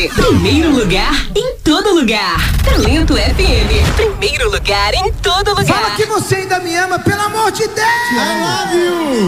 FM, primeiro lugar em todo lugar. Talento FM, primeiro lugar em todo lugar. Fala que você ainda me ama, pelo amor de Deus! I love you!